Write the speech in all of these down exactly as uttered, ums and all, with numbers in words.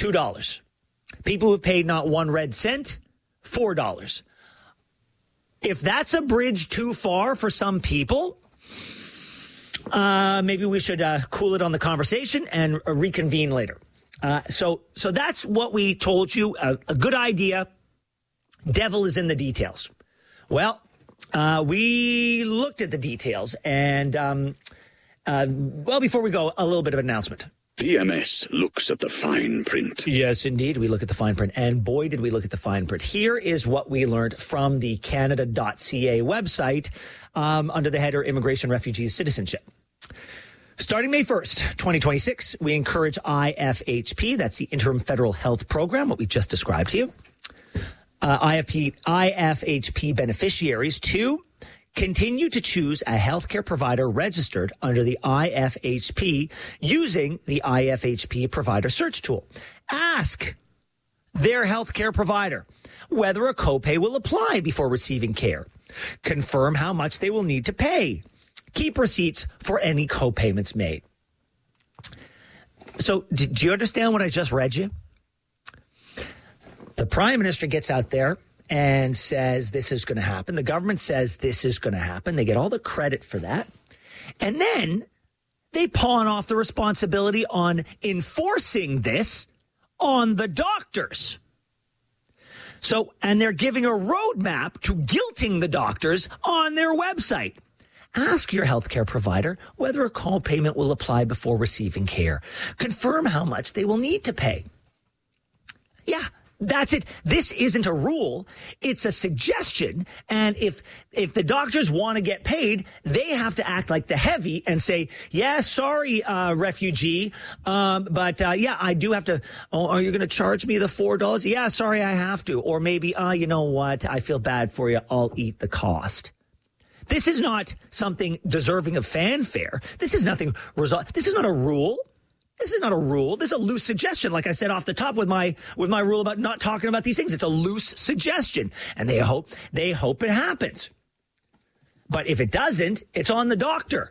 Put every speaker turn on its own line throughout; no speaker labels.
two dollars. People who paid not one red cent, four dollars. If that's a bridge too far for some people, uh, maybe we should uh, cool it on the conversation and uh, reconvene later. Uh, so, so that's what we told you. A, a good idea. Devil is in the details. Well, uh, we looked at the details, and um, uh, well, before we go, a little bit of announcement.
P M S looks at the fine print.
Yes, indeed. We look at the fine print. And boy, did we look at the fine print. Here is what we learned from the Canada dot C A website um, under the header Immigration, Refugees, Citizenship. Starting May first, twenty twenty-six, we encourage I F H P, that's the Interim Federal Health Program, what we just described to you, uh, I F P, I F H P beneficiaries to continue to choose a healthcare provider registered under the I F H P using the I F H P provider search tool. Ask their healthcare provider whether a copay will apply before receiving care. Confirm how much they will need to pay. Keep receipts for any copayments made. So, do you understand what I just read you? The Prime Minister gets out there and says this is going to happen. The government says this is going to happen. They get all the credit for that. And then they pawn off the responsibility on enforcing this on the doctors. So, and they're giving a roadmap to guilting the doctors on their website. Ask your healthcare provider whether a call payment will apply before receiving care. Confirm how much they will need to pay. Yeah, that's it. This isn't a rule. It's a suggestion. And if if the doctors want to get paid, they have to act like the heavy and say, yeah, sorry, uh, refugee. Um, but uh, yeah, I do have to. Oh, are you going to charge me the four dollars? Yeah, sorry, I have to. Or maybe, uh, you know what? I feel bad for you. I'll eat the cost. This is not something deserving of fanfare. This is nothing result. This is not a rule. This is not a rule. This is a loose suggestion. Like I said off the top with my with my rule about not talking about these things. It's a loose suggestion, and they hope they hope it happens. But if it doesn't, it's on the doctor.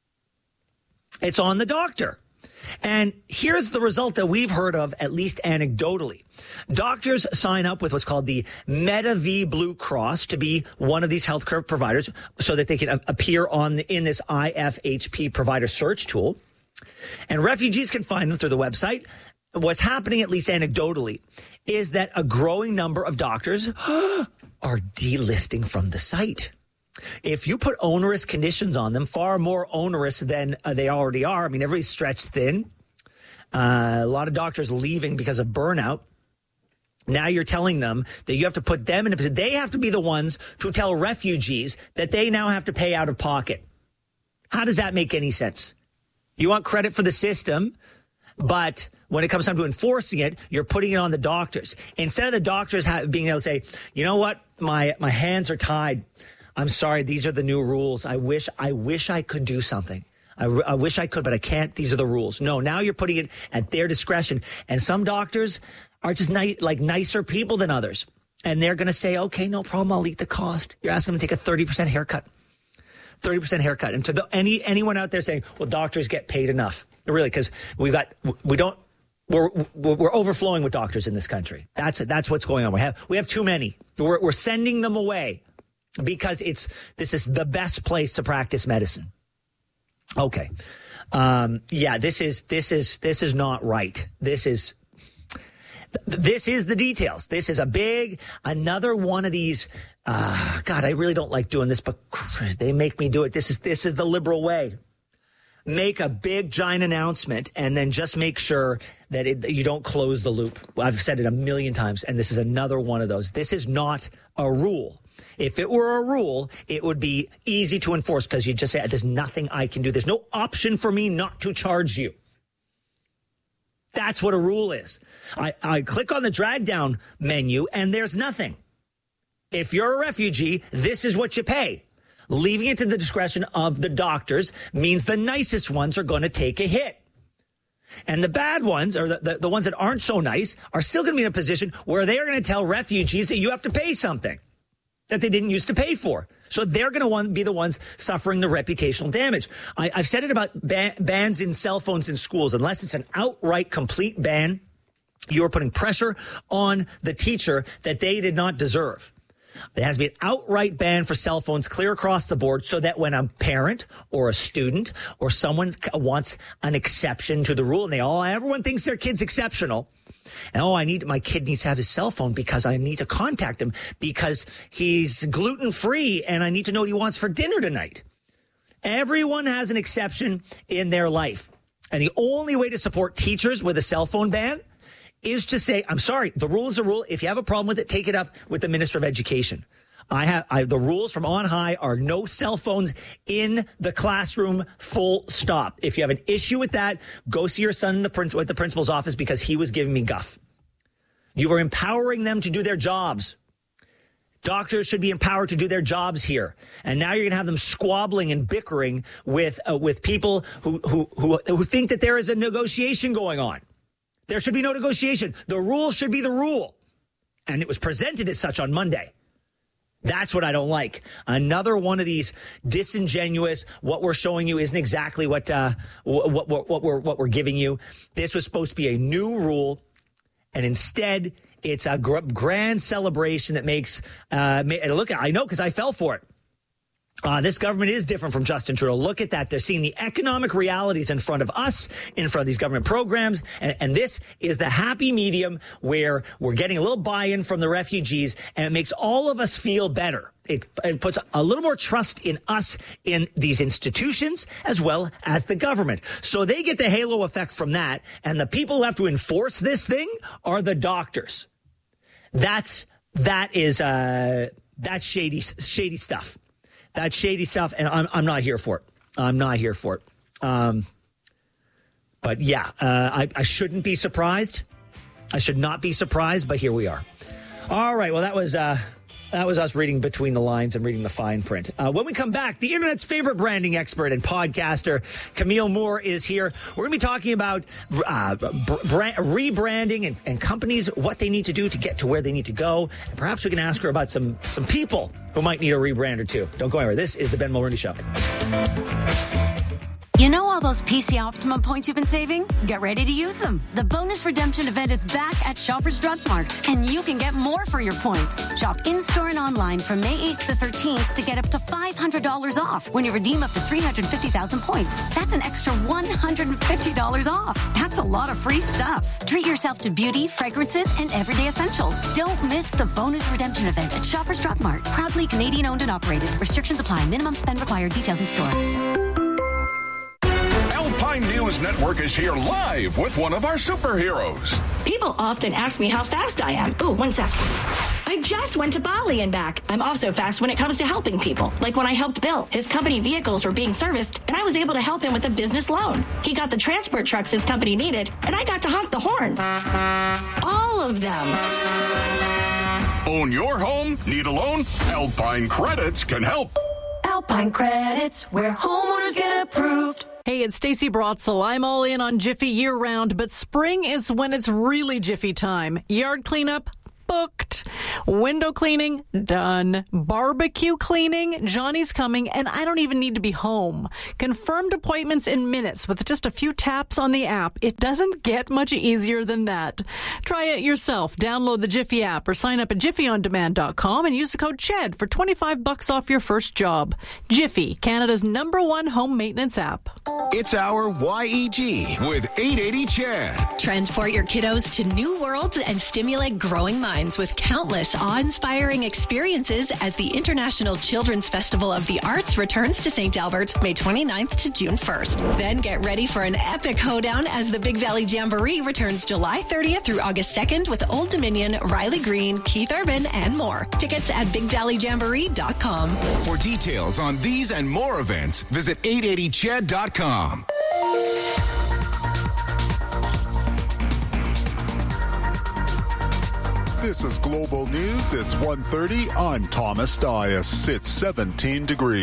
It's on the doctor. And here's the result that we've heard of, at least anecdotally. Doctors sign up with what's called the Medavie Blue Cross to be one of these healthcare providers so that they can appear on in this I F H P provider search tool. And refugees can find them through the website. What's happening, at least anecdotally, is that a growing number of doctors are delisting from the site. If you put onerous conditions on them, far more onerous than uh, they already are. I mean, everybody's stretched thin. Uh, a lot of doctors leaving because of burnout. Now you're telling them that you have to put them in a position. They have to be the ones to tell refugees that they now have to pay out of pocket. How does that make any sense? You want credit for the system, but when it comes time to enforcing it, you're putting it on the doctors. Instead of the doctors have, being able to say, you know what, my my hands are tied. I'm sorry, these are the new rules. I wish I wish I could do something. I, I wish I could, but I can't. These are the rules. No, now you're putting it at their discretion. And some doctors are just ni- like nicer people than others. And they're going to say, okay, no problem. I'll eat the cost. You're asking them to take a thirty percent haircut. thirty percent haircut. And to the, any anyone out there saying, well, doctors get paid enough. Really, because we got, we don't, we're, we're overflowing with doctors in this country. That's that's what's going on. We have, we have too many. We're, we're sending them away. Because it's this is the best place to practice medicine. Okay. Um, yeah, this is this is this is not right. This is this is the details. This is a big another one of these. Uh, God, I really don't like doing this, but they make me do it. This is this is the liberal way. Make a big giant announcement and then just make sure that it, you don't close the loop. I've said it a million times, and this is another one of those. This is not a rule. If it were a rule, it would be easy to enforce because you just say, there's nothing I can do. There's no option for me not to charge you. That's what a rule is. I, I click on the drag down menu and there's nothing. If you're a refugee, this is what you pay. Leaving it to the discretion of the doctors means the nicest ones are going to take a hit. And the bad ones, or the, the, the ones that aren't so nice, are still going to be in a position where they are going to tell refugees that you have to pay something that they didn't used to pay for. So they're going to be the ones suffering the reputational damage. I, I've said it about ban- bans in cell phones in schools. Unless it's an outright complete ban, You are putting pressure on the teacher that they did not deserve. There has to be an outright ban for cell phones clear across the board so that when a parent or a student or someone wants an exception to the rule, and they all, everyone thinks their kid's exceptional. And, oh, I need, my kid needs to have his cell phone because I need to contact him because he's gluten-free and I need to know what he wants for dinner tonight. Everyone has an exception in their life. And the only way to support teachers with a cell phone ban is to say, I'm sorry, the rule is a rule. If you have a problem with it, take it up with the Minister of Education. I have I, the rules from on high are no cell phones in the classroom, full stop. If you have an issue with that, go see your son in the prin- at the principal's office because he was giving me guff. You are empowering them to do their jobs. Doctors should be empowered to do their jobs here. And now you're going to have them squabbling and bickering with uh, with people who, who, who, who think that there is a negotiation going on. There should be no negotiation. The rule should be the rule. And it was presented as such on Monday. That's what I don't like. Another one of these disingenuous, what we're showing you isn't exactly what, uh, what, what, what we're, what we're giving you. This was supposed to be a new rule. And instead, it's a gr- grand celebration that makes, uh, look, I know because I fell for it. Uh, this government is different from Justin Trudeau. Look at that. They're seeing the economic realities in front of us, in front of these government programs. And, and this is the happy medium where we're getting a little buy-in from the refugees, and it makes all of us feel better. It, it puts a little more trust in us, in these institutions, as well as the government. So they get the halo effect from that. And the people who have to enforce this thing are the doctors. That's, that is, uh, that's shady, shady stuff. That's shady stuff, and I'm I'm not here for it. I'm not here for it. Um, but yeah, uh, I, I shouldn't be surprised. I should not be surprised, but here we are. All right, well, that was uh, that was us reading between the lines and reading the fine print. Uh, when we come back, the internet's favorite branding expert and podcaster, Camille Moore, is here. We're going to be talking about uh, brand, rebranding and, and companies, what they need to do to get to where they need to go. And perhaps we can ask her about some, some people who might need a rebrand or two. Don't go anywhere. This is the Ben Mulroney Show.
You know all those P C Optimum points you've been saving? Get ready to use them. The bonus redemption event is back at Shoppers Drug Mart, and you can get more for your points. Shop in-store and online from May eighth to thirteenth to get up to five hundred dollars off when you redeem up to three hundred fifty thousand points. That's an extra one hundred fifty dollars off. That's a lot of free stuff. Treat yourself to beauty, fragrances, and everyday essentials. Don't miss the bonus redemption event at Shoppers Drug Mart. Proudly Canadian owned and operated. Restrictions apply. Minimum spend required. Details in store.
Alpine News Network is here live with one of our superheroes.
People often ask me how fast I am. Oh, one sec. I just went to Bali and back. I'm also fast when it comes to helping people. Like when I helped Bill. His company vehicles were being serviced, and I was able to help him with a business loan. He got the transport trucks his company needed, and I got to honk the horn. All of them.
Own your home? Need a loan? Alpine Credits can help.
Alpine Credits, where homeowners get approved.
Hey, it's Stacey Brotzel. I'm all in on Jiffy year-round, but spring is when it's really Jiffy time. Yard cleanup? Booked. Window cleaning? Done. Barbecue cleaning? Johnny's coming, and I don't even need to be home. Confirmed appointments in minutes with just a few taps on the app. It doesn't get much easier than that. Try it yourself. Download the Jiffy app or sign up at jiffy on demand dot com and use the code CHED for twenty-five bucks off your first job. Jiffy, Canada's number one home maintenance app.
It's our Y E G with eight eighty C H E D.
Transport your kiddos to new worlds and stimulate growing minds with countless awe-inspiring experiences as the International Children's Festival of the Arts returns to Saint Albert May twenty-ninth to June first. Then get ready for an epic hoedown as the Big Valley Jamboree returns July thirtieth through August second with Old Dominion, Riley Green, Keith Urban, and more. Tickets at big valley jamboree dot com.
For details on these and more events, visit eight eighty C H E D dot com.
This is Global News. It's one thirty. I'm Thomas Dias. It's seventeen degrees.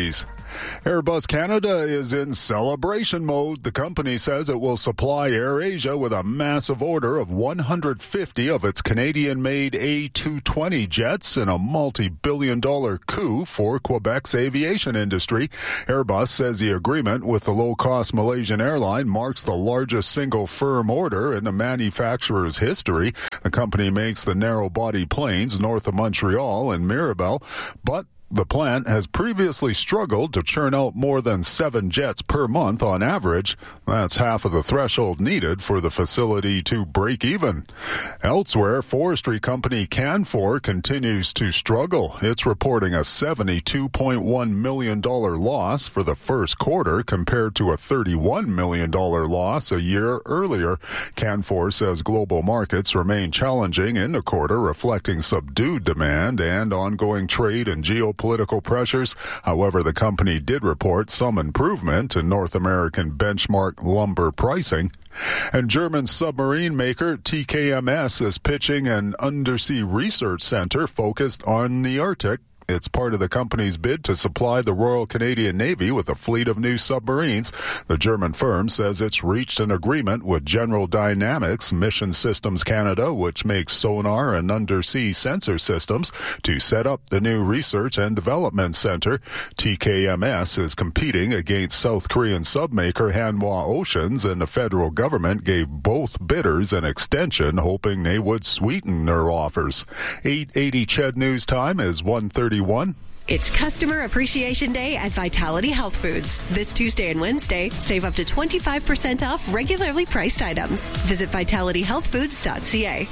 Airbus Canada is in celebration mode. The company says it will supply AirAsia with a massive order of one hundred fifty of its Canadian-made A two twenty jets in a multi-billion dollar coup for Quebec's aviation industry. Airbus says the agreement with the low-cost Malaysian airline marks the largest single firm order in the manufacturer's history. The company makes the narrow-body planes north of Montreal and Mirabel, but the plant has previously struggled to churn out more than seven jets per month on average. That's half of the threshold needed for the facility to break even. Elsewhere, forestry company Canfor continues to struggle. It's reporting a seventy-two point one million dollars loss for the first quarter compared to a thirty-one million dollars loss a year earlier. Canfor says global markets remain challenging in the quarter, reflecting subdued demand and ongoing trade and geopolitical political pressures. However, the company did report some improvement in North American benchmark lumber pricing. And German submarine maker T K M S is pitching an undersea research center focused on the Arctic. It's part of the company's bid to supply the Royal Canadian Navy with a fleet of new submarines. The German firm says it's reached an agreement with General Dynamics Mission Systems Canada, which makes sonar and undersea sensor systems, to set up the new research and development center. T K M S is competing against South Korean submaker Hanwha Oceans, and the federal government gave both bidders an extension, hoping they would sweeten their offers. eight eighty C H E D News Time is one thirty-one.
It's Customer Appreciation Day at Vitality Health Foods. This Tuesday and Wednesday, save up to twenty-five percent off regularly priced items. Visit vitality health foods dot c a.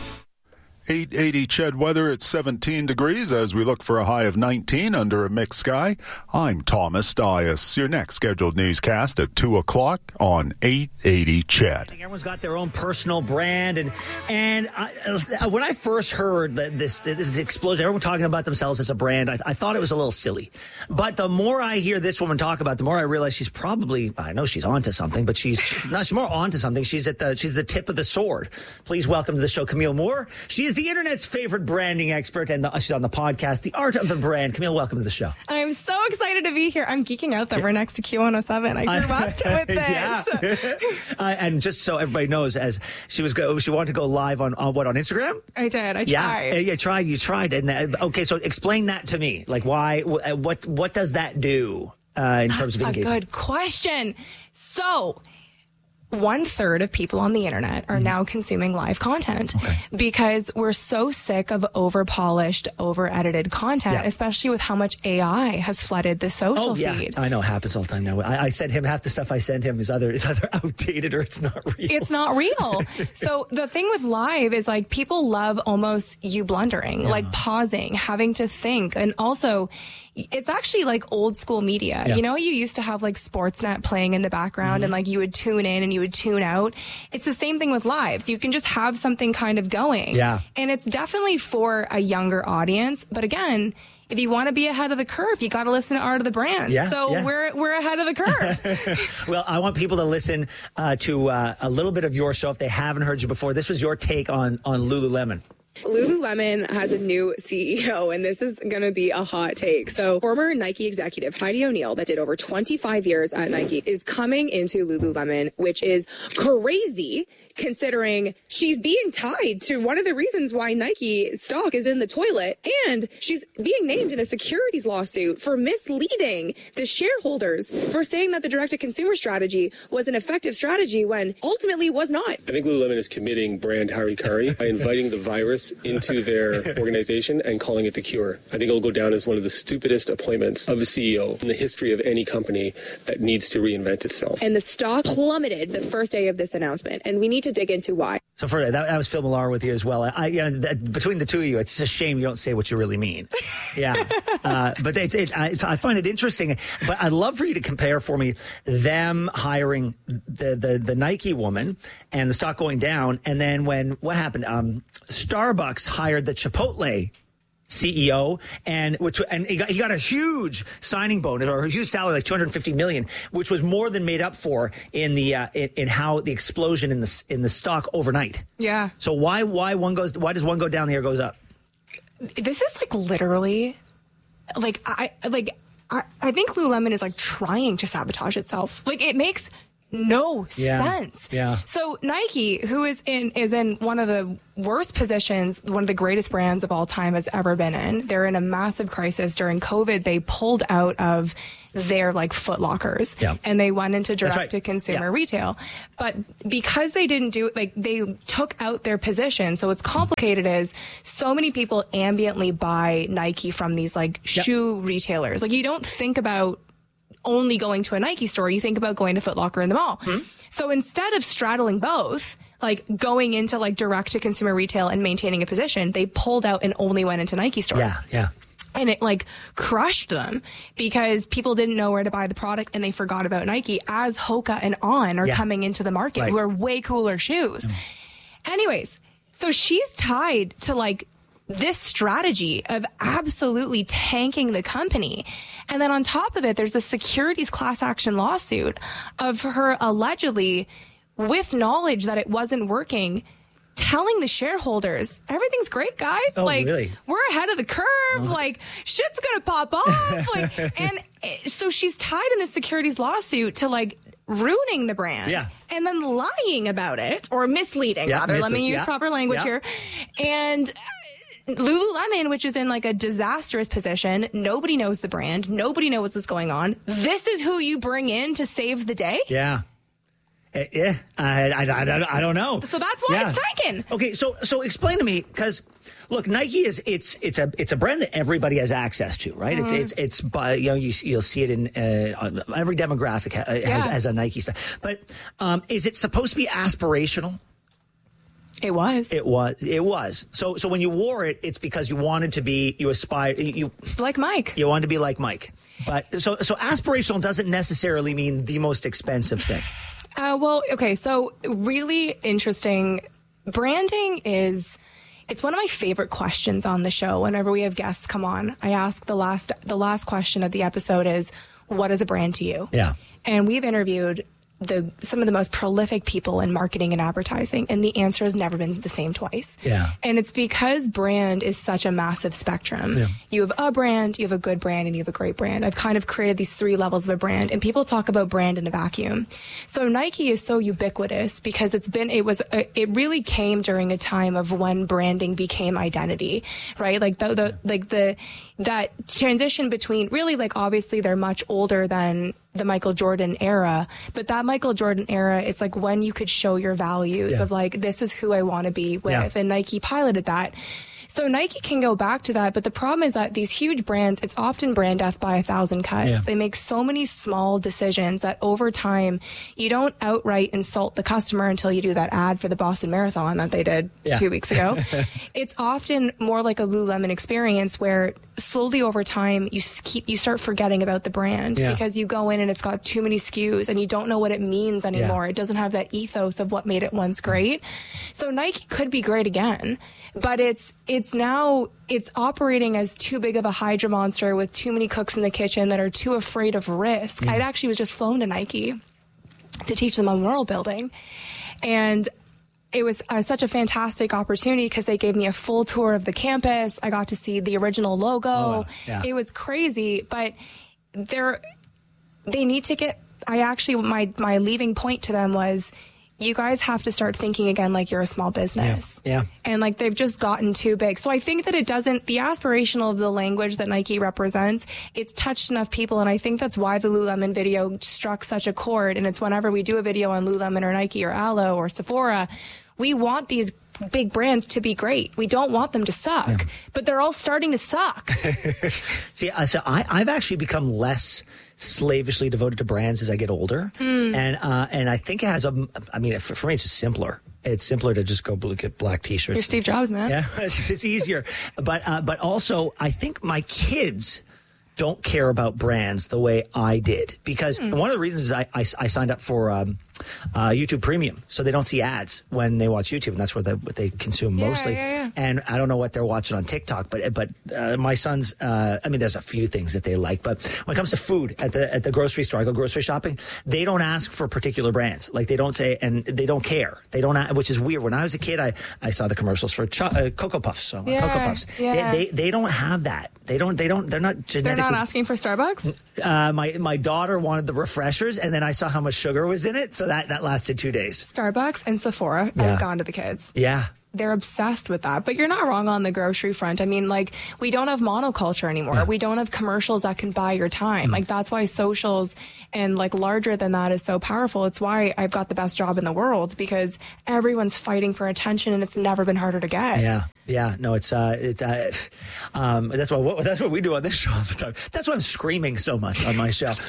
eight eighty C H E D weather at seventeen degrees as we look for a high of nineteen under a mixed sky. I'm Thomas Dias. Your next scheduled newscast at two o'clock on eight eighty C H E D.
Everyone's got their own personal brand. And and I, uh, when I first heard that this, this explosion, everyone talking about themselves as a brand, I, I thought it was a little silly. But the more I hear this woman talk about it, the more I realize she's probably, I know she's onto something, but she's not, she's more onto something. She's at the, she's the tip of the sword. Please welcome to the show, Camille Moore. She is the internet's favorite branding expert, and the, she's on the podcast, The Art of the Brand. Camille, welcome to the show.
I'm so excited to be here. I'm geeking out that yeah. we're next to Q one oh seven. I grew up with this.
uh, and just so everybody knows, as she was go, she wanted to go live on, on what, on Instagram?
I did. I tried.
Yeah, you tried. You tried. And uh, okay, so explain that to me. Like, why? What? What does that do uh, in
That's
terms of engagement?
A good question. So, one third of people on the internet are mm. now consuming live content okay. because we're so sick of over polished, over edited content, yeah. especially with how much A I has flooded the social
oh, yeah.
feed.
I know it happens all the time now. I, I send him half the stuff I send him is either, is either outdated or it's not real.
It's not real. So the thing with live is like people love almost you blundering, yeah. like pausing, having to think. And also, it's actually like old school media. Yeah. You know, you used to have like Sportsnet playing in the background mm-hmm. and like you would tune in and you would tune out. It's the same thing with lives. You can just have something kind of going.
Yeah.
And it's definitely for a younger audience. But again, if you want to be ahead of the curve, you got to listen to Art of the Brand.
Yeah,
so
yeah.
we're we're ahead of the curve.
Well, I want people to listen uh, to uh, a little bit of your show if they haven't heard you before. This was your take on on Lululemon.
Lululemon has a new C E O, and this is going to be a hot take. So former Nike executive Heidi O'Neill, that did over twenty-five years at Nike, is coming into Lululemon, which is crazy considering she's being tied to one of the reasons why Nike stock is in the toilet, and she's being named in a securities lawsuit for misleading the shareholders, for saying that the direct-to-consumer strategy was an effective strategy when ultimately was not.
I think Lululemon is committing brand harikari by inviting the virus into their organization and calling it the cure. I think it'll go down as one of the stupidest appointments of a C E O in the history of any company that needs to reinvent itself.
And the stock plummeted the first day of this announcement, and we need to dig into why.
So for that, that was Phil Millar with you as well. I, you know, that, between the two of you, it's a shame you don't say what you really mean. Yeah, uh, but it's, it, it's, I find it interesting. But I'd love for you to compare for me them hiring the the, the Nike woman and the stock going down, and then when what happened? Um, Starbucks hired the Chipotle C E O, and which and he got, he got a huge signing bonus or a huge salary, like two hundred fifty million dollars, which was more than made up for in the uh, in, in how the explosion in the in the stock overnight.
Yeah.
So why why one goes why does one go down, the other goes up?
This is like literally, like I like. I, I think Lululemon is like trying to sabotage itself. Like it makes no
Yeah.
sense.
Yeah.
So Nike, who is in is in one of the worst positions, one of the greatest brands of all time has ever been in. They're in a massive crisis during COVID. They pulled out of their like Foot Lockers
Yeah.
and they went into
That's
direct to
right.
consumer
Yeah.
retail. But because they didn't do like they took out their position. So what's complicated is so many people ambiently buy Nike from these like
Yep.
shoe retailers. Like you don't think about only going to a Nike store, you think about going to Foot Locker in the mall.
Hmm?
So instead of straddling both, like going into like direct to consumer retail and maintaining a position, they pulled out and only went into Nike stores.
Yeah, yeah.
And it like crushed them because people didn't know where to buy the product and they forgot about Nike as Hoka and On are
Yeah.
coming into the market,
Right.
who are way cooler shoes. Anyways, so she's tied to like this strategy of absolutely tanking the company. And then on top of it, there's a securities class action lawsuit of her allegedly, with knowledge that it wasn't working, telling the shareholders, everything's great, guys.
Oh,
like,
really?
we're ahead of the curve. Like, shit's gonna pop off. Like, and it- so she's tied in this securities lawsuit to like ruining the brand.
Yeah.
And then lying about it, or misleading,
Yeah,
rather. Let me
mislead-
use
yeah.
proper language
Yeah.
here. And Lululemon, which is in like a disastrous position. Nobody knows the brand. Nobody knows what's going on. This is who you bring in to save the day?
Yeah. Eh, Yeah, I, I, I, I don't know.
So that's why
Yeah.
it's tanking.
Okay, so so explain to me, because look, Nike is it's it's a it's a brand that everybody has access to, right?
Mhm.
It's it's it's by you know you you'll see it in uh, on- every demographic ha- has,
Yeah.
has a Nike stuff. But um, is it supposed to be aspirational?
It was.
It was. It was. So so when you wore it, it's because you wanted to be you aspire you
like Mike.
You wanted to be like Mike. But so so aspirational doesn't necessarily mean the most expensive thing.
Uh, well, okay. So really interesting. Branding is, it's one of my favorite questions on the show. Whenever we have guests come on, I ask the last, the last question of the episode is, what is a brand to you?
Yeah.
And we've interviewed the, some of the most prolific people in marketing and advertising. And the answer has never been the same twice.
Yeah.
And it's because brand is such a massive spectrum.
Yeah.
You have a brand, you have a good brand, and you have a great brand. I've kind of created these three levels of a brand, and people talk about brand in a vacuum. So Nike is so ubiquitous because it's been, it was, a, it really came during a time of when branding became identity, right? Like the, the, like the, that transition between really like, obviously they're much older than the Michael Jordan era, but that Michael Jordan era, it's like when you could show your values
Yeah.
of like, this is who I want to be with.
Yeah.
And Nike piloted that. So Nike can go back to that, but the problem is that these huge brands, it's often brand death by a thousand cuts.
Yeah.
They make so many small decisions that over time, you don't outright insult the customer until you do that ad for the Boston Marathon that they did
Yeah.
two weeks ago. It's often more like a Lululemon experience where slowly over time, you s- keep, you start forgetting about the brand
Yeah.
because you go in and it's got too many S K Us and you don't know what it means anymore.
Yeah.
It doesn't have that ethos of what made it once great. So Nike could be great again, but it's it's now it's operating as too big of a Hydra monster with too many cooks in the kitchen that are too afraid of risk. I actually was just flown to Nike to teach them on world building, and it was uh, such a fantastic opportunity because they gave me a full tour of the campus. I got to see the original logo.
Oh, wow. Yeah.
It was crazy, but they're they need to get. I actually my my leaving point to them was, you guys have to start thinking again like you're a small business.
Yeah.
And like they've just gotten too big. So I think that it doesn't, the aspirational of the language that Nike represents, it's touched enough people. And I think that's why the Lululemon video struck such a chord. And it's whenever we do a video on Lululemon or Nike or Alo or Sephora, we want these big brands to be great. We don't want them to suck, but they're all starting to suck.
See, uh, so I, I've actually become less slavishly devoted to brands as I get older,
Hmm.
and uh, and I think it has a. I mean, for, for me, it's just simpler. It's simpler to just go blue, get black T-shirts.
You're Steve Jobs, man.
Yeah, it's, it's easier. But uh, but also, I think my kids don't care about brands the way I did, because
Hmm.
one of the reasons I, I, I signed up for um, uh, YouTube Premium, so they don't see ads when they watch YouTube, and that's what they, what they consume
Yeah,
mostly.
yeah, yeah.
And I don't know what they're watching on TikTok, but but uh, my sons, uh, I mean, there's a few things that they like, but when it comes to food at the at the grocery store, I go grocery shopping. They don't ask for particular brands, like they don't say, and they don't care. They don't, which is weird. When I was a kid, I, I saw the commercials for cho- uh, Cocoa Puffs, so
Yeah,
Cocoa Puffs.
yeah.
They, they they don't have that. They don't. They don't. They're not
They're
genetically.
not asking for Starbucks?
Uh, my my daughter wanted the refreshers, and then I saw how much sugar was in it, so that, that lasted two days.
Starbucks and Sephora
Yeah.
has gone to the kids.
Yeah.
They're obsessed with that. But you're not wrong on the grocery front. I mean, like, we don't have monoculture anymore.
Yeah.
We don't have commercials that can buy your time.
Mm.
Like, that's why socials and, like, larger than that is so powerful. It's why I've got the best job in the world, because everyone's fighting for attention, and it's never been harder to get.
Yeah, yeah, no, it's uh, it's uh, um, that's what that's what we do on this show all the time. That's why I'm screaming so much on my show.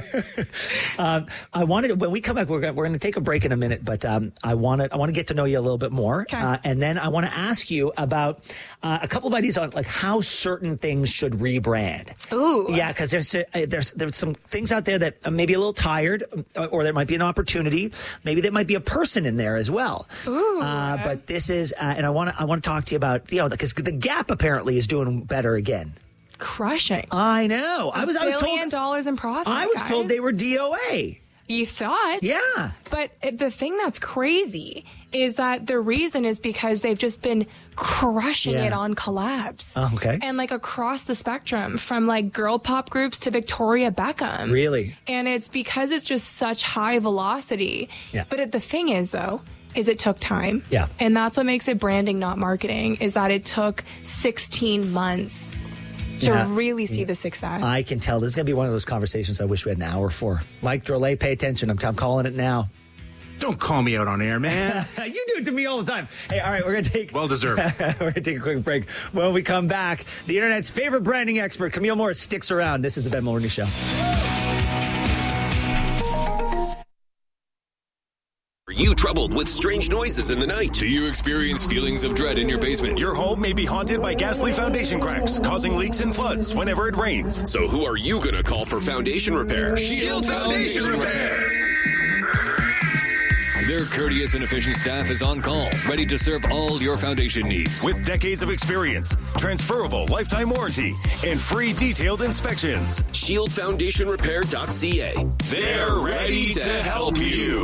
um, I wanted when we come back, we're gonna, we're going to take a break in a minute, but um, I want to I want to get to know you a little bit more, uh, and then I want to ask you about uh, a couple of ideas on like how certain things should rebrand.
Ooh,
yeah, because there's uh, there's there's some things out there that are maybe a little tired, or, or there might be an opportunity. Maybe there might be a person in there as well.
Ooh,
uh, but this is, uh, and I want to I want to talk to you about, you know, because the Gap apparently is doing better again.
Crushing.
I know. I was I was
billion
told
dollars in profit.
I was
guys.
told they were D O A.
You thought?
Yeah.
But the thing that's crazy is that the reason is because they've just been crushing
Yeah.
it on collabs.
Oh, okay.
And like across the spectrum, from like girl pop groups to Victoria Beckham.
Really?
And it's because it's just such high velocity.
Yeah.
But it, the thing is, though, is it took time.
Yeah.
And that's what makes it branding, not marketing, is that it took sixteen months to
Yeah.
really see the success.
I can tell this is going to be one of those conversations I wish we had an hour for. Mike Drolet, pay attention. I'm, I'm calling it now.
Don't call me out on air, man.
You do it to me all the time. Hey, all right, we're going to take...
Well deserved.
We're going to take a quick break. When we come back, the internet's favorite branding expert, Camille Morris, sticks around. This is the Ben Mulroney Show.
Are you troubled with strange noises in the night? Do you experience feelings of dread in your basement?
Your home may be haunted by ghastly foundation cracks, causing leaks and floods whenever it rains.
So who are you going to call for foundation repair? Shield Foundation Repair! Their courteous and efficient staff is on call, ready to serve all your foundation needs.
With decades of experience, transferable lifetime warranty, and free detailed inspections.
Shield Foundation Repair dot C A. They're ready to help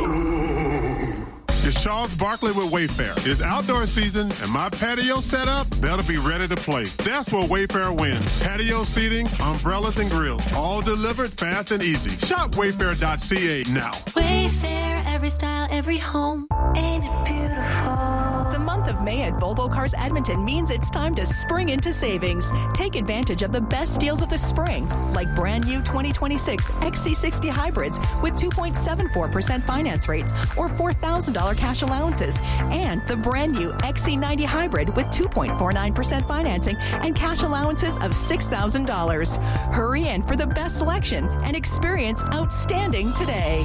you.
It's Charles Barkley with Wayfair. It's outdoor season, and my patio setup better be ready to play. That's where Wayfair wins. Patio seating, umbrellas, and grills, all delivered fast and easy. Shop Wayfair dot C A now.
Wayfair, every style, every home. Ain't it beautiful?
The month of May at Volvo Cars Edmonton means it's time to spring into savings. Take advantage of the best deals of the spring, like brand new twenty twenty-six X C sixty hybrids with two point seven four percent finance rates or four thousand dollars cash allowances, and the brand new X C ninety hybrid with two point four nine percent financing and cash allowances of six thousand dollars. Hurry in for the best selection and experience outstanding today.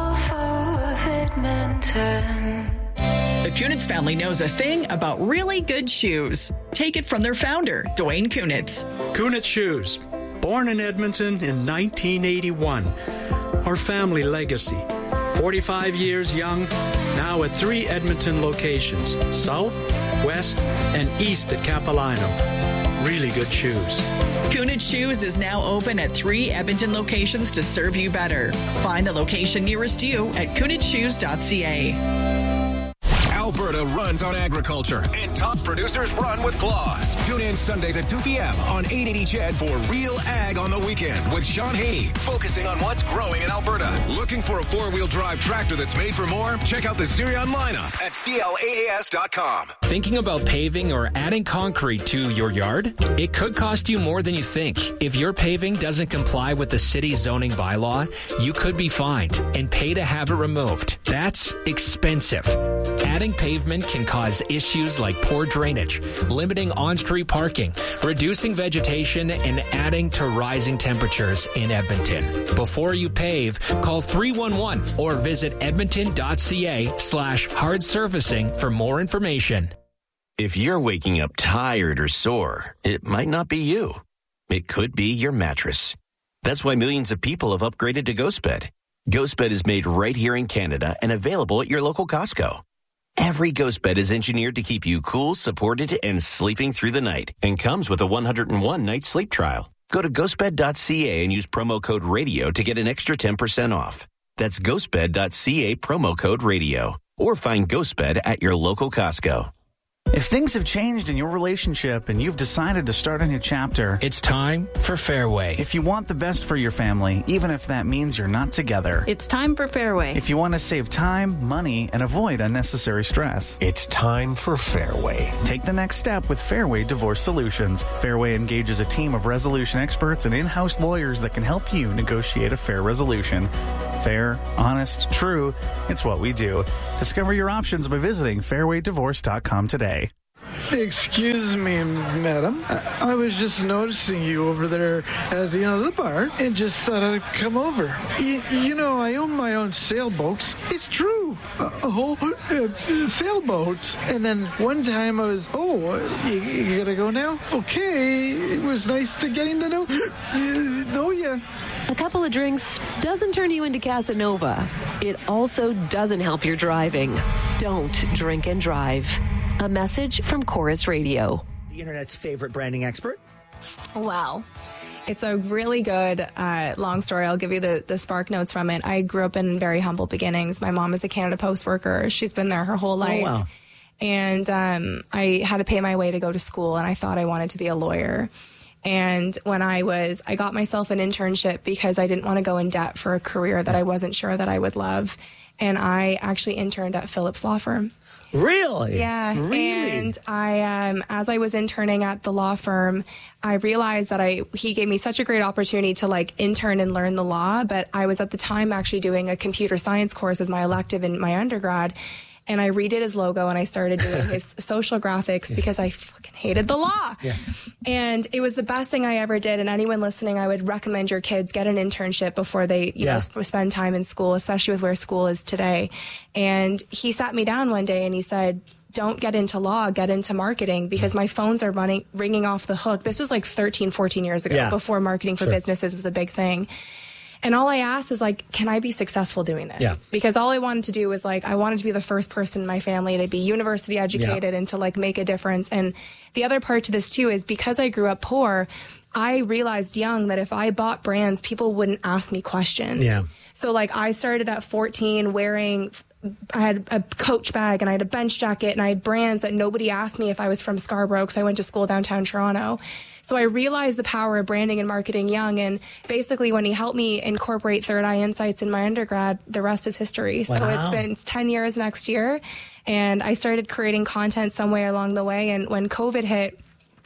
Volvo of Edmonton.
The Kunitz family knows a thing about really good shoes. Take it from their founder, Dwayne Kunitz.
Kunitz Shoes, born in Edmonton in nineteen eighty-one. Our family legacy, forty-five years young, now at three Edmonton locations, south, west, and east at Capilano. Really good shoes.
Kunitz Shoes is now open at three Edmonton locations to serve you better. Find the location nearest you at kunitz shoes dot c a.
Alberta runs on agriculture, and top producers run with claws. Tune in Sundays at two p.m. on eight eighty C H E D for Real Ag on the Weekend with Sean Haney, focusing on what's growing in Alberta. Looking for a four-wheel drive tractor that's made for more? Check out the Sirion lineup at C L A A S dot com.
Thinking about paving or adding concrete to your yard? It could cost you more than you think. If your paving doesn't comply with the city's zoning bylaw, you could be fined and pay to have it removed. That's expensive. Adding pavement can cause issues like poor drainage, limiting on-street parking, reducing vegetation, and adding to rising temperatures in Edmonton. Before you pave, call three one one or visit edmonton dot c a slash hard surfacing for more information.
If you're waking up tired or sore, it might not be you. It could be your mattress. That's why millions of people have upgraded to GhostBed. GhostBed is made right here in Canada and available at your local Costco. Every GhostBed is engineered to keep you cool, supported, and sleeping through the night, and comes with a one hundred one night sleep trial. Go to ghostbed dot c a and use promo code radio to get an extra ten percent off. That's ghostbed dot c a, promo code radio. Or find GhostBed at your local Costco.
If things have changed in your relationship and you've decided to start a new chapter,
it's time for Fairway.
If you want the best for your family, even if that means you're not together,
it's time for Fairway.
If you want to save time, money, and avoid unnecessary stress,
it's time for Fairway.
Take the next step with Fairway Divorce Solutions. Fairway engages a team of resolution experts and in-house lawyers that can help you negotiate a fair resolution. Fair, honest, true, it's what we do. Discover your options by visiting fairway divorce dot com today.
Excuse me, madam. I, I was just noticing you over there at the, you know, the bar and just thought I'd come over. Y- you know, I own my own sailboat. It's true. A, a whole uh, sailboat. And then one time I was, oh, you, you gotta go now? Okay. It was nice to getting to know, uh, know you.
A couple of drinks doesn't turn you into Casanova. It also doesn't help your driving. Don't drink and drive. A message from Chorus Radio.
The internet's favorite branding expert.
Wow. It's a really good uh, long story. I'll give you the, the spark notes from it. I grew up in very humble beginnings. My mom is a Canada Post worker. She's been there her whole life.
Oh, wow.
And um, I had to pay my way to go to school, and I thought I wanted to be a lawyer. And when I was, I got myself an internship because I didn't want to go in debt for a career that I wasn't sure that I would love. And I actually interned at Phillips Law Firm.
Really?
Yeah.
Really?
And I, um, as I was interning at the law firm, I realized that I, he gave me such a great opportunity to like intern and learn the law. But I was at the time actually doing a computer science course as my elective in my undergrad. And I redid his logo and I started doing his social graphics because I fucking hated the law.
Yeah.
And it was the best thing I ever did. And anyone listening, I would recommend your kids get an internship before they you
Yeah.
know, sp- spend time in school, especially with where school is today. And he sat me down one day and he said, don't get into law, get into marketing, because my phones are running, ringing off the hook. This was like thirteen, fourteen years ago,
Yeah.
before marketing for
Sure.
businesses was a big thing. And all I asked was like, can I be successful doing this?
Yeah.
Because all I wanted to do was like, I wanted to be the first person in my family to be university educated
Yeah.
and to like make a difference. And the other part to this too is because I grew up poor, I realized young that if I bought brands, people wouldn't ask me questions.
Yeah.
So like I started at fourteen wearing, I had a Coach bag and I had a bench jacket and I had brands that nobody asked me if I was from Scarborough because I went to school downtown Toronto. So I realized the power of branding and marketing young. And basically when he helped me incorporate Third Eye Insights in my undergrad, the rest is history. So
Wow.
it's been it's ten years next year. And I started creating content somewhere along the way. And when COVID hit,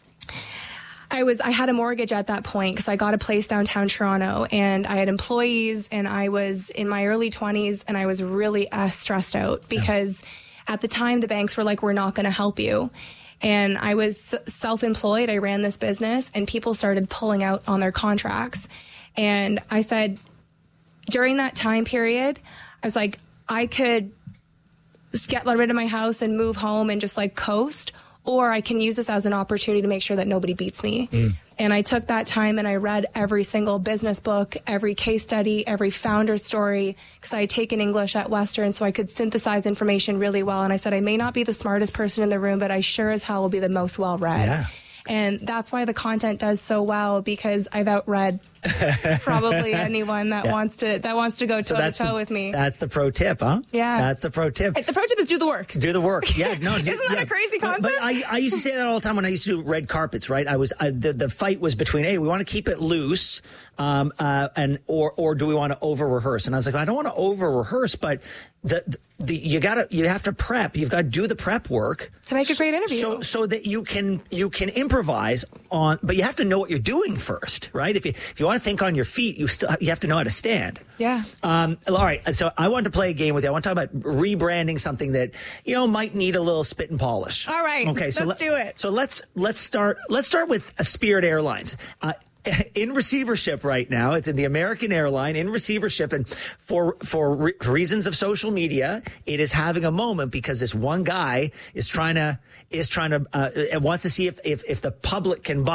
I was, I had a mortgage at that point because I got a place downtown Toronto and I had employees and I was in my early twenties and I was really uh, stressed out because at the time the banks were like, we're not going to help you. And I was self-employed. I ran this business and people started pulling out on their contracts. And I said, during that time period, I was like, I could just get rid of my house and move home and just like coast, or I can use this as an opportunity to make sure that nobody beats me. Mm. And I took that time and I read every single business book, every case study, every founder story, because I had taken English at Western, so I could synthesize information really well. And I said, I may not be the smartest person in the room, but I sure as hell will be the most well-read.
Yeah.
And that's why the content does so well, because I've outread probably anyone that
Yeah.
wants to that wants to go
So
toe to
that's
toe
the-
with me.
That's the pro tip, huh?
Yeah.
That's the pro tip.
The pro tip is do the work.
Do the work. Yeah, no. do-
Isn't that
yeah.
a crazy
But-
concept?
But, I, I used to say that all the time when I used to do red carpets, right? I was I, the the fight was between, hey, we want to keep it loose, um, uh, and or or do we want to over rehearse? And I was like, I don't want to over rehearse, but the, the the you gotta you have to prep. You've got to do the prep work
to make a great interview,
so so that you can you can improvise on. But you have to know what you're doing first, right? If you if you want to think on your feet, you still you have to know how to stand.
Yeah.
Um, all right. So I wanted to play a game with you. I want to talk about rebranding something that, you know, might need a little spit and polish.
All right.
Okay. So
let's
let-
do it.
So let's let's start. Let's start with uh, Spirit Airlines. Uh, in receivership right now, it's in the American airline in receivership, and for for re- reasons of social media, it is having a moment because this one guy is trying to is trying to uh, wants to see if if if the public can buy it.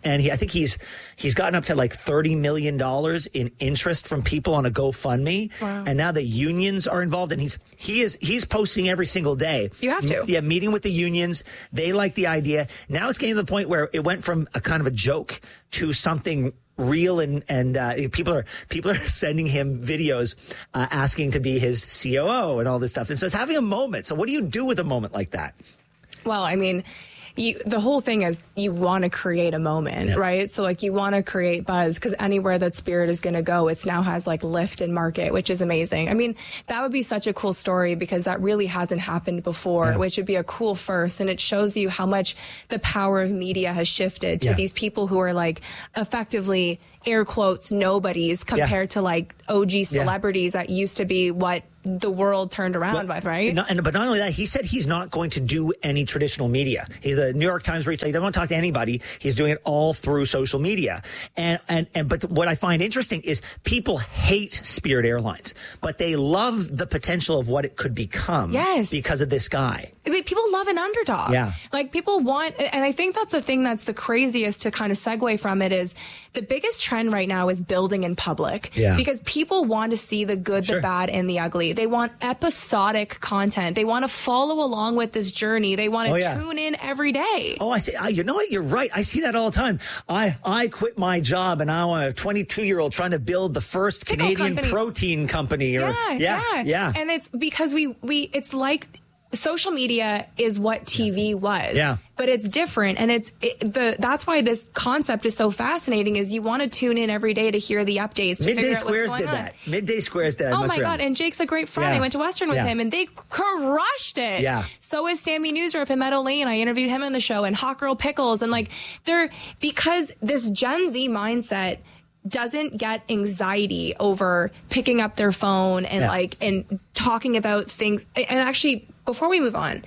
and he, I think he's he's gotten up to like thirty million dollars in interest from people on a GoFundMe.
Wow.
And now the unions are involved, and he's he is he's posting every single day.
You have to.
Yeah, meeting with the unions. They like the idea. Now it's getting to the point where it went from a kind of a joke to something real, and and uh, people are people are sending him videos uh, asking to be his C O O and all this stuff. And so it's having a moment. So what do you do with a moment like that?
Well, I mean, you, the whole thing is you want to create a moment,
Yeah.
right? So like you want to create buzz, because anywhere that Spirit is going to go, it's now has like lift and market, which is amazing. I mean, that would be such a cool story, because that really hasn't happened before,
Yeah.
which would be a cool first. And it shows you how much the power of media has shifted to
Yeah.
these people who are like effectively, air quotes, nobodies compared to like O G celebrities that used to be what the world turned around
Well,
with, right?
Not, and, but not only that, he said he's not going to do any traditional media. He's a New York Times reach. He doesn't want to talk to anybody. He's doing it all through social media. And and and but what I find interesting is people hate Spirit Airlines, but they love the potential of what it could become.
Yes.
Because of this guy.
Like, people love an underdog.
Yeah.
Like people want, and I think that's the thing that's the craziest to kind of segue from it is the biggest trend right now is building in public.
Yeah.
Because people want to see the good,
Sure.
the bad, and the ugly. They want episodic content. They want to follow along with this journey. They want to
Oh, yeah.
tune in every day.
Oh, I see. Uh, you know what? You're right. I see that all the time. I, I quit my job and now I'm a twenty-two year old trying to build the first
Pickle
Canadian
company.
protein company. Or,
Yeah,
yeah,
yeah,
yeah.
And it's because we, we, it's like social media is what T V was.
Yeah.
But it's different. And it's it, the, that's why this concept is so fascinating is you want to tune in every day to hear the updates. To
Midday
figure out
Squares
what's
did
going on.
that. Midday Squares did that. in
Oh my
Montreal.
God. And Jake's a great friend.
Yeah.
I went to Western with
Yeah.
him and they crushed it.
Yeah.
So is Sammy Newsworth and Meadow Lane. I interviewed him on the show, and Hot Girl Pickles. And like they're, because this Gen Z mindset doesn't get anxiety over picking up their phone and
Yeah.
like, and talking about things. And actually, before we move on,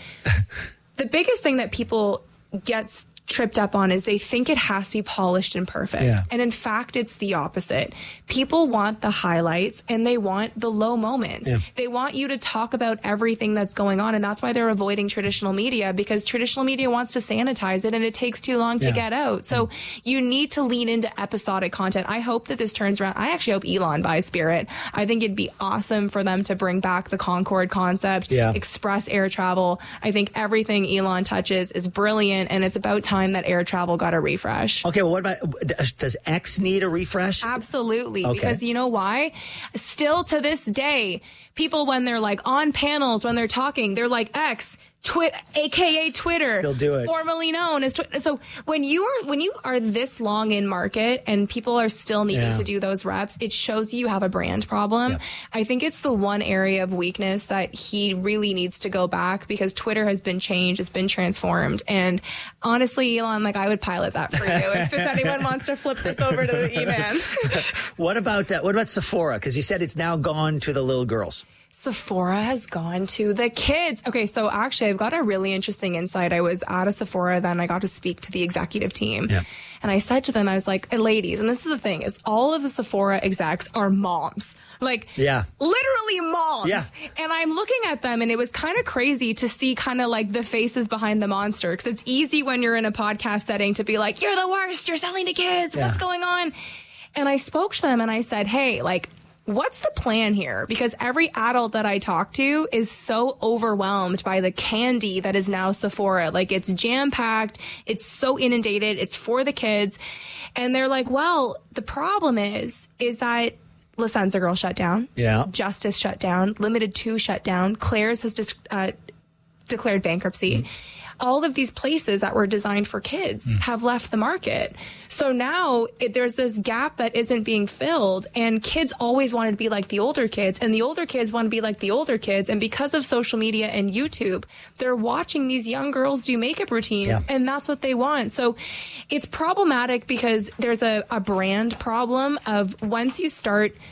the biggest thing that people get tripped up on is they think it has to be polished and perfect.
Yeah.
And in fact, it's the opposite. People want the highlights and they want the low moments.
Yeah.
They want you to talk about everything that's going on. And that's why they're avoiding traditional media, because traditional media wants to sanitize it and it takes too long to
Yeah.
get out. So you need to lean into episodic content. I hope that this turns around. I actually hope Elon buys Spirit. I think it'd be awesome for them to bring back the Concorde concept,
Yeah.
express air travel. I think everything Elon touches is brilliant, and it's about time that air travel got a refresh.
Okay, well, what about, does X need a refresh?
Absolutely.
Okay.
Because you know why? Still to this day, people, when they're like on panels, when they're talking, they're like X, Twit, A K A Twitter.
Still do it.
Formerly known as Twitter. So when you are, when you are this long in market and people are still needing
Yeah.
to do those reps, it shows you have a brand problem.
Yeah.
I think it's the one area of weakness that he really needs to go back, because Twitter has been changed, it's been transformed. And honestly, Elon, like I would pilot that for you if, if anyone wants to flip this over to the E-Man.
What about uh, what about Sephora? Because you said it's now gone to the little girls.
Sephora has gone to the kids. Okay, so actually, I've got a really interesting insight. I was at a Sephora, then I got to speak to the executive team.
Yeah.
And I said to them, I was like, ladies, and this is the thing, is all of the Sephora execs are moms. Like,
Yeah.
literally moms.
Yeah.
And I'm looking at them, and it was kind of crazy to see kind of like the faces behind the monster. Because it's easy when you're in a podcast setting to be like, you're the worst, you're selling to kids,
Yeah.
what's going on? And I spoke to them and I said, hey, like, what's the plan here? Because every adult that I talk to is so overwhelmed by the candy that is now Sephora. Like, it's jam packed. It's so inundated. It's for the kids. And they're like, well, the problem is, is that La Senza Girl shut down.
Yeah.
Justice shut down. Limited two shut down. Claire's has dis- uh, declared bankruptcy. Mm. All of these places that were designed for kids mm. have left the market. So now it, there's this gap that isn't being filled, and kids always wanted to be like the older kids, and the older kids want to be like the older kids. And because of social media and YouTube, they're watching these young girls do makeup routines, yeah. and that's what they want. So it's problematic because there's a, a brand problem of once you start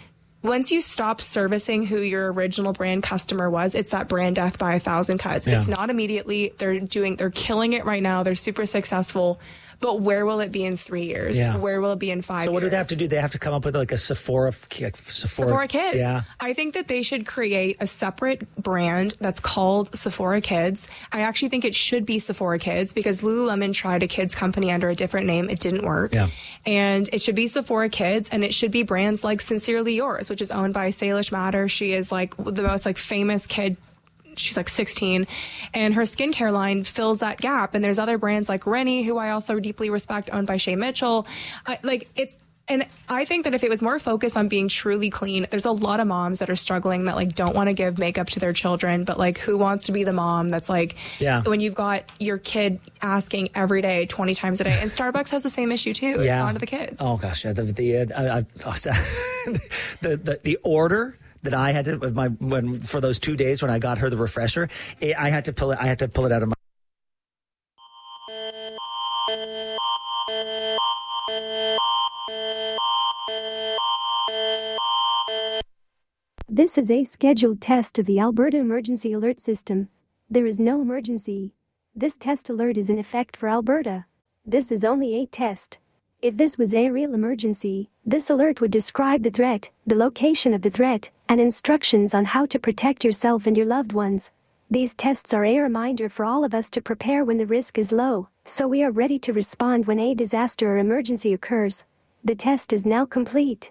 once you stop servicing who your original brand customer was, it's that brand death by a thousand cuts.
Yeah.
It's not immediately. They're doing, they're killing it right now. They're super successful. But where will it be in three years?
Yeah.
Where will it be in five years?
So what do they have to do? They have to come up with like a Sephora, like Sephora,
Sephora Kids.
Yeah.
I think that they should create a separate brand that's called Sephora Kids. I actually think it should be Sephora Kids because Lululemon tried a kids company under a different name. It didn't work.
Yeah.
And it should be Sephora Kids, and it should be brands like Sincerely Yours, which is owned by Salish Matter. She is like the most like famous kid. She's like sixteen, and her skincare line fills that gap. And there's other brands like Rennie, who I also deeply respect, owned by Shay Mitchell. I, like it's, and I think that if it was more focused on being truly clean, there's a lot of moms that are struggling that like don't want to give makeup to their children, but like who wants to be the mom that's like,
yeah.
when you've got your kid asking every day, twenty times a day, and Starbucks has the same issue too.
Yeah.
It's on to the kids.
Oh gosh, yeah, the the uh, I, I, the, the the order that I had to my when for those two days when I got her the refresher, it, I had to pull it. I had to pull it out of my.
This is a scheduled test of the Alberta Emergency Alert System. There is no emergency. This test alert is in effect for Alberta. This is only a test. If this was a real emergency, this alert would describe the threat, the location of the threat, and instructions on how to protect yourself and your loved ones. These tests are a reminder for all of us to prepare when the risk is low, so we are ready to respond when a disaster or emergency occurs. The test is now complete.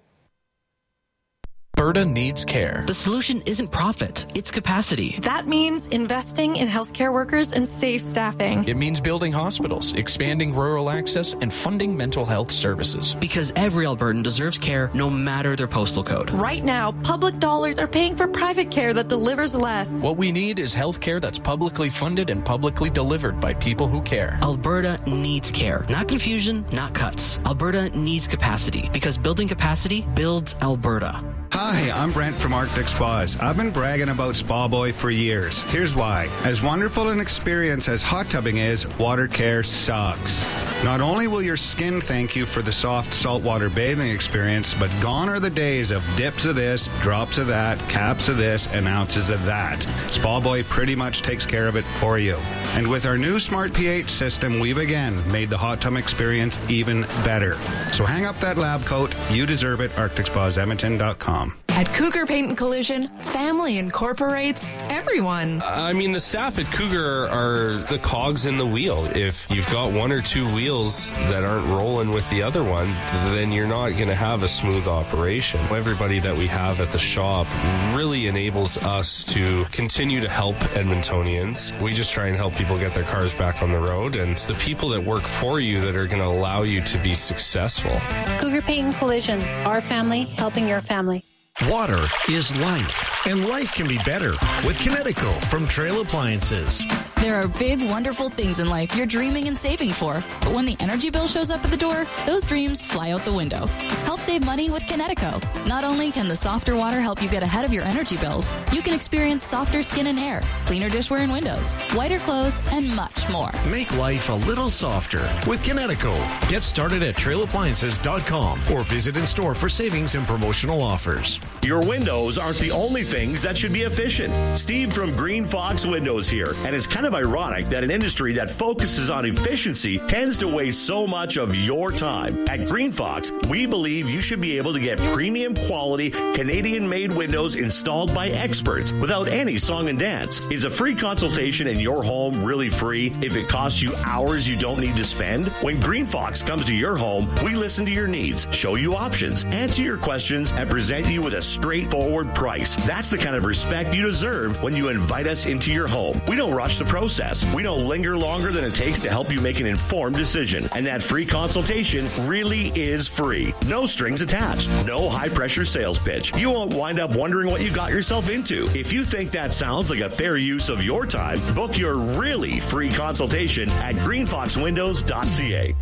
Alberta needs care.
The solution isn't profit, it's capacity.
That means investing in healthcare workers and safe staffing.
It means building hospitals, expanding rural access, and funding mental health services.
Because every Albertan deserves care no matter their postal code.
Right now, public dollars are paying for private care that delivers less.
What we need is health care that's publicly funded and publicly delivered by people who care.
Alberta needs care. Not confusion, not cuts. Alberta needs capacity. Because building capacity builds Alberta.
Hi, I'm Brent from Arctic Spas. I've been bragging about Spa Boy for years. Here's why. As wonderful an experience as hot tubbing is, water care sucks. Not only will your skin thank you for the soft saltwater bathing experience, but gone are the days of dips of this, drops of that, caps of this, and ounces of that. Spa Boy pretty much takes care of it for you. And with our new Smart pH system, we've again made the hot tub experience even better. So hang up that lab coat. You deserve it. Arctic Spas Edmonton dot com.
At Cougar Paint and Collision, family incorporates everyone.
I mean, the staff at Cougar are the cogs in the wheel. If you've got one or two wheels that aren't rolling with the other one, then you're not going to have a smooth operation. Everybody that we have at the shop really enables us to continue to help Edmontonians. We just try and help people get their cars back on the road, and it's the people that work for you that are going to allow you to be successful.
Cougar Paint and Collision, our family helping your family.
Water is life, and life can be better with Kinetico from Trail Appliances.
There are big, wonderful things in life you're dreaming and saving for, but when the energy bill shows up at the door, those dreams fly out the window. Help save money with Kinetico. Not only can the softer water help you get ahead of your energy bills, you can experience softer skin and hair, cleaner dishware and windows, whiter clothes, and much more.
Make life a little softer with Kinetico. Get started at trail appliances dot com or visit in store for savings and promotional offers.
Your windows aren't the only things that should be efficient. Steve from Green Fox Windows here, and it's kind of ironic that an industry that focuses on efficiency tends to waste so much of your time. At Green Fox, we believe you should be able to get premium quality Canadian-made windows installed by experts without any song and dance. Is a free consultation in your home really free if it costs you hours you don't need to spend? When Green Fox comes to your home, we listen to your needs, show you options, answer your questions, and present you with a straightforward price. That's the kind of respect you deserve when you invite us into your home. We don't rush the process. We don't linger longer than it takes to help you make an informed decision. And that free consultation really is free. No strings attached. No high-pressure sales pitch. You won't wind up wondering what you got yourself into. If you think that sounds like a fair use of your time, book your really free consultation at green fox windows dot c a.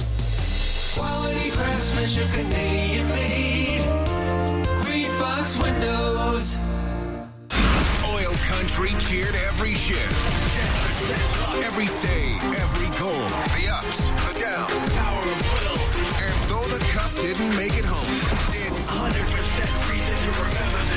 Quality craftsmanship, Canadian made. Green Fox Windows.
Oil Country cheered every shift. Every save, every goal. The ups, the downs. And though the cup didn't make it home, it's one hundred percent reason to remember.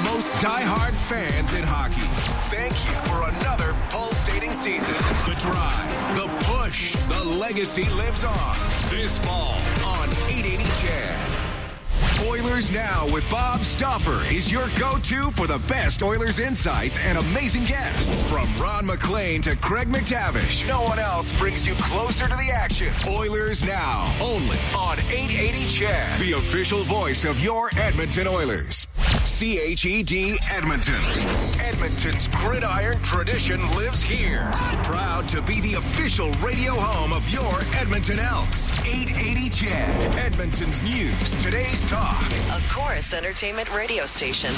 most diehard fans in hockey. Thank you for another pulsating season. The drive, the push, the legacy lives on. This fall on eight eighty C H E D. Oilers Now with Bob Stauffer is your go-to for the best Oilers insights and amazing guests. From Ron McLean to Craig McTavish, no one else brings you closer to the action. Oilers Now, only on eight eighty C H E D, the official voice of your Edmonton Oilers. C H E D Edmonton. Edmonton's gridiron tradition lives here. Proud to be the official radio home of your Edmonton Elks. eight eighty C H E D, Edmonton's news, today's talk.
A Chorus Entertainment radio station.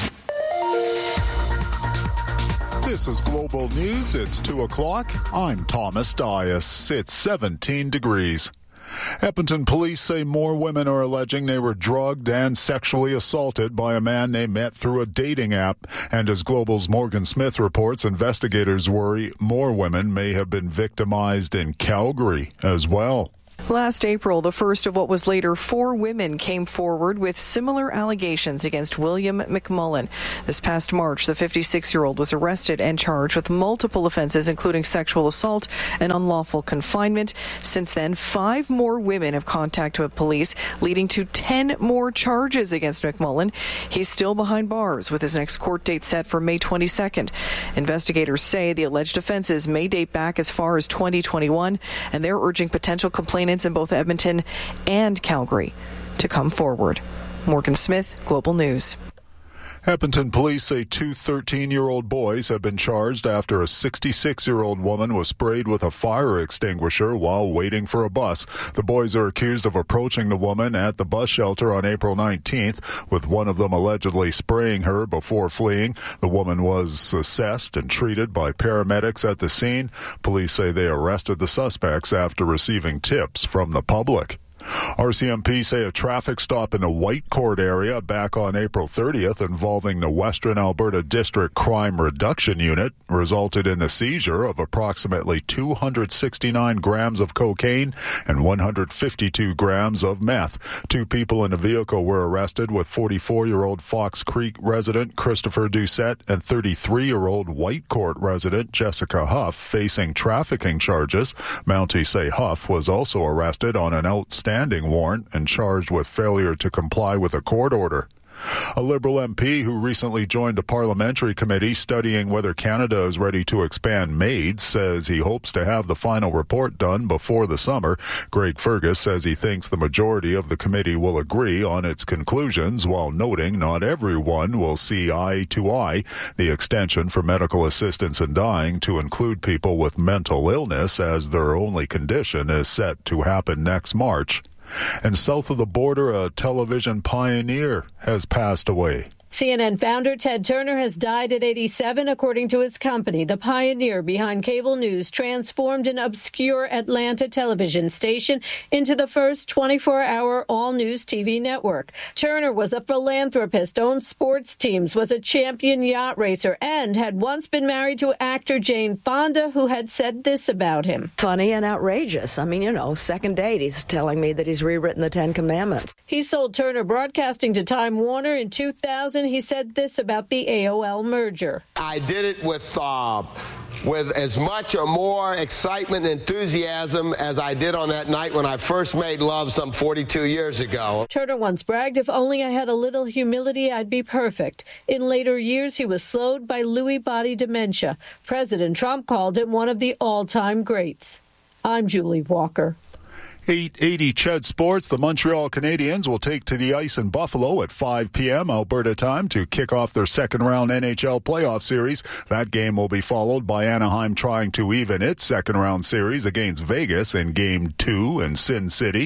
This is Global News. It's two o'clock. I'm Thomas Dias. It's seventeen degrees. Edmonton police say more women are alleging they were drugged and sexually assaulted by a man they met through a dating app. And as Global's Morgan Smith reports, investigators worry more women may have been victimized in Calgary as well.
Last April, the first of what was later four women came forward with similar allegations against William McMullen. This past March, the fifty-six-year-old was arrested and charged with multiple offenses, including sexual assault and unlawful confinement. Since then, five more women have contacted police, leading to ten more charges against McMullen. He's still behind bars, with his next court date set for May twenty-second. Investigators say the alleged offenses may date back as far as twenty twenty-one, and they're urging potential complainants in both Edmonton and Calgary to come forward. Morgan Smith, Global News.
Edmonton police say two thirteen-year-old boys have been charged after a sixty-six-year-old woman was sprayed with a fire extinguisher while waiting for a bus. The boys are accused of approaching the woman at the bus shelter on April nineteenth, with one of them allegedly spraying her before fleeing. The woman was assessed and treated by paramedics at the scene. Police say they arrested the suspects after receiving tips from the public. R C M P say a traffic stop in the Whitecourt area back on April thirtieth involving the Western Alberta District Crime Reduction Unit resulted in the seizure of approximately two hundred sixty-nine grams of cocaine and one hundred fifty-two grams of meth. Two people in the vehicle were arrested, with forty-four-year-old Fox Creek resident Christopher Doucette and thirty-three-year-old Whitecourt resident Jessica Huff facing trafficking charges. Mounties say Huff was also arrested on an outstanding warrant and charged with failure to comply with a court order. A Liberal M P who recently joined a parliamentary committee studying whether Canada is ready to expand MAID says he hopes to have the final report done before the summer. Greg Fergus says he thinks the majority of the committee will agree on its conclusions, while noting not everyone will see eye to eye the extension for medical assistance in dying to include people with mental illness as their only condition is set to happen next March. And south of the border, a television pioneer has passed away.
C N N founder Ted Turner has died at eighty-seven, according to his company. The pioneer behind cable news transformed an obscure Atlanta television station into the first twenty-four hour all-news T V network. Turner was a philanthropist, owned sports teams, was a champion yacht racer, and had once been married to actor Jane Fonda, who had said this about him.
Funny and outrageous. I mean, you know, second date, he's telling me that he's rewritten the Ten Commandments.
He sold Turner Broadcasting to Time Warner in two thousand. He said this about the A O L merger.
I did it with uh, with as much or more excitement and enthusiasm as I did on that night when I first made love some forty-two years ago.
Turner once bragged, "If only I had a little humility, I'd be perfect." In later years, he was slowed by Lewy body dementia. President Trump called him one of the all-time greats. I'm Julie Walker.
eight eighty C H E D Sports. The Montreal Canadiens will take to the ice in Buffalo at five p.m. Alberta time to kick off their second-round N H L playoff series. That game will be followed by Anaheim trying to even its second-round series against Vegas in Game two in Sin City.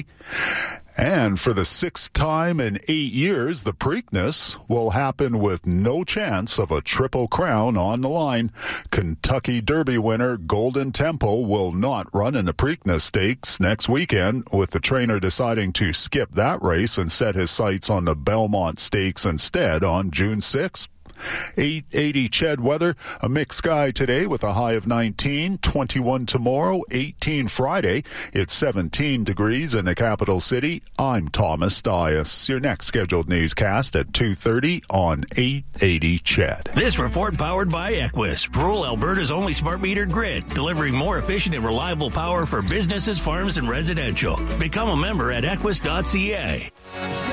And for the sixth time in eight years, the Preakness will happen with no chance of a Triple Crown on the line. Kentucky Derby winner Golden Temple will not run in the Preakness Stakes next weekend, with the trainer deciding to skip that race and set his sights on the Belmont Stakes instead on June sixth. eight eighty C H E D weather, a mixed sky today with a high of nineteen, twenty-one tomorrow, eighteen Friday. It's seventeen degrees in the capital city. I'm Thomas Dias. Your next scheduled newscast at two thirty on eight eighty C H E D.
This report powered by Equus, rural Alberta's only smart metered grid, delivering more efficient and reliable power for businesses, farms, and residential. Become a member at equus dot c a.